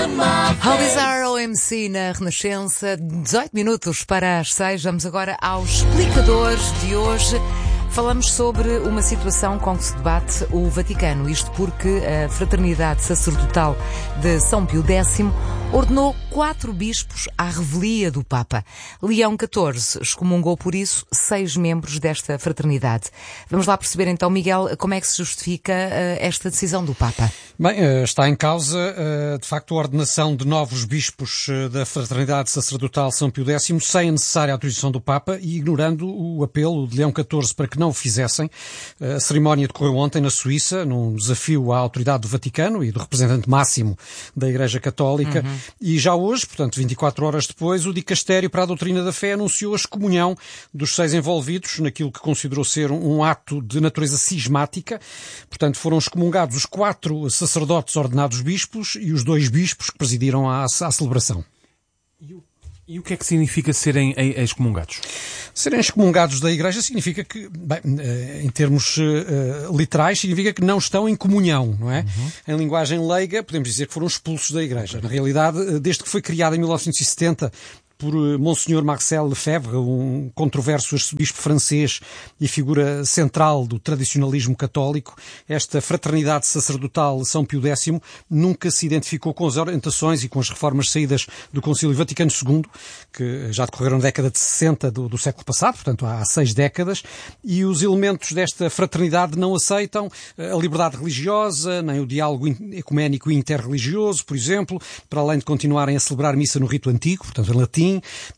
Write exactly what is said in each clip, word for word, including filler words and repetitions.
How Bizarre O M C na Renascença, dezoito minutos para as seis. Vamos agora aos explicadores de hoje. Falamos sobre uma situação com que se debate o Vaticano. Isto porque a Fraternidade Sacerdotal de São Pio X ordenou quatro bispos à revelia do Papa. Leão catorze excomungou por isso seis membros desta fraternidade. Vamos lá perceber então, Miguel, como é que se justifica uh, esta decisão do Papa? Bem, uh, está em causa, uh, de facto, a ordenação de novos bispos uh, da Fraternidade Sacerdotal São Pio X sem a necessária autorização do Papa e ignorando o apelo de Leão catorze para que não o fizessem. Uh, a cerimónia decorreu ontem na Suíça, num desafio à autoridade do Vaticano e do representante máximo da Igreja Católica. Uhum. E já hoje, portanto, vinte e quatro horas depois, o Dicastério para a Doutrina da Fé anunciou a excomunhão dos seis envolvidos naquilo que considerou ser um ato de natureza cismática. Portanto, foram excomungados os quatro sacerdotes ordenados bispos e os dois bispos que presidiram à, à celebração. E o, e o que é que significa serem excomungados? Serem excomungados da Igreja significa que, bem, em termos uh, literais, significa que não estão em comunhão, não é? Uhum. Em linguagem leiga, podemos dizer que foram expulsos da Igreja. Na realidade, desde que foi criada em mil novecentos e setenta por Monsenhor Marcel Lefebvre, um controverso arcebispo francês e figura central do tradicionalismo católico, esta fraternidade sacerdotal São Pio X nunca se identificou com as orientações e com as reformas saídas do Concílio Vaticano segundo, que já decorreram na década de sessenta do, do século passado, portanto há seis décadas, e os elementos desta fraternidade não aceitam a liberdade religiosa, nem o diálogo ecuménico e interreligioso, por exemplo, para além de continuarem a celebrar missa no rito antigo, portanto em latim.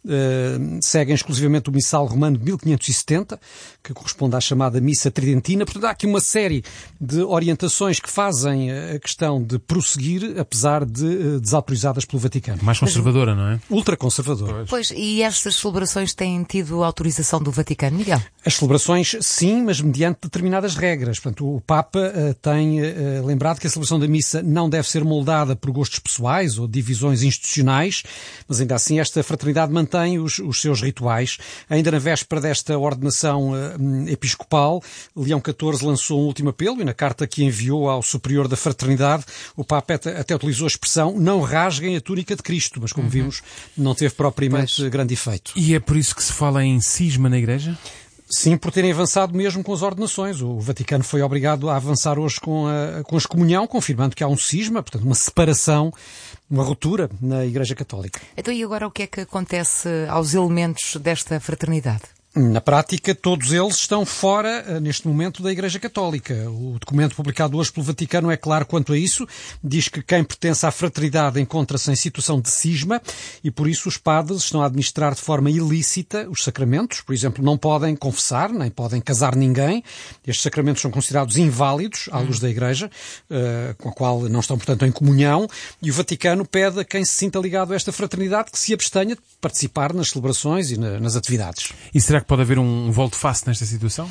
Uh, seguem exclusivamente o missal romano de mil quinhentos e setenta, que corresponde à chamada missa tridentina. Portanto, há aqui uma série de orientações que fazem a questão de prosseguir, apesar de uh, desautorizadas pelo Vaticano. Mais conservadora, não é? Ultraconservadora. Pois, e estas celebrações têm tido autorização do Vaticano, Miguel? As celebrações, sim, mas mediante determinadas regras. Portanto, o Papa uh, tem uh, lembrado que a celebração da missa não deve ser moldada por gostos pessoais ou divisões institucionais, mas ainda assim esta fraternidade mantém os, os seus rituais. Ainda na véspera desta ordenação uh, episcopal, Leão catorze lançou um último apelo e na carta que enviou ao superior da fraternidade, o Papa até, até utilizou a expressão não rasguem a túnica de Cristo, mas como uhum. vimos, não teve propriamente pois. grande efeito. E é por isso que se fala em cisma na Igreja? Sim, por terem avançado mesmo com as ordenações. O Vaticano foi obrigado a avançar hoje com a, com a excomunhão, confirmando que há um cisma, portanto uma separação, uma ruptura na Igreja Católica. Então e agora o que é que acontece aos elementos desta fraternidade? Na prática, todos eles estão fora, neste momento, da Igreja Católica. O documento publicado hoje pelo Vaticano é claro quanto a isso. Diz que quem pertence à fraternidade encontra-se em situação de cisma e, por isso, os padres estão a administrar de forma ilícita os sacramentos. Por exemplo, não podem confessar, nem podem casar ninguém. Estes sacramentos são considerados inválidos à luz da Igreja, com a qual não estão, portanto, em comunhão. E o Vaticano pede a quem se sinta ligado a esta fraternidade que se abstenha de participar nas celebrações e nas atividades. E será que pode haver um volte-face nesta situação?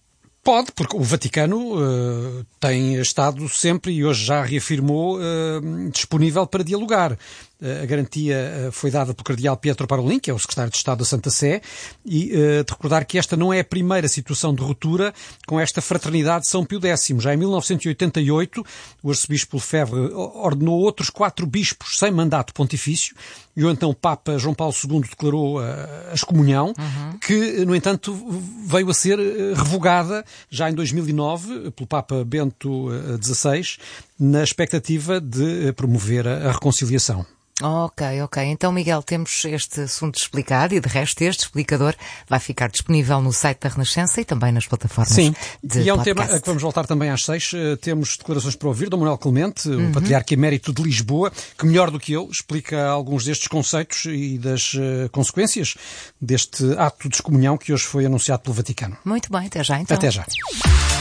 Pode, porque o Vaticano uh, tem estado sempre, e hoje já reafirmou, uh, disponível para dialogar. Uh, a garantia uh, foi dada pelo cardeal Pietro Parolin, que é o secretário de Estado da Santa Sé, e uh, de recordar que esta não é a primeira situação de ruptura com esta fraternidade de São Pio X. Já em mil novecentos e oitenta e oito, o arcebispo Lefebvre ordenou outros quatro bispos sem mandato pontifício, e o então Papa João Paulo segundo declarou a excomunhão, uhum. que, no entanto, veio a ser revogada já em dois mil e nove pelo Papa Bento dezasseis, na expectativa de promover a reconciliação. Ok, ok. Então, Miguel, temos este assunto explicado e, de resto, este explicador vai ficar disponível no site da Renascença e também nas plataformas Sim. de e é um podcast. tema a que vamos voltar também às seis. Temos declarações para ouvir do Manuel Clemente, uhum. o patriarca emérito de Lisboa, que, melhor do que eu, explica alguns destes conceitos e das uh, consequências deste ato de excomunhão que hoje foi anunciado pelo Vaticano. Muito bem, até já então. Até já.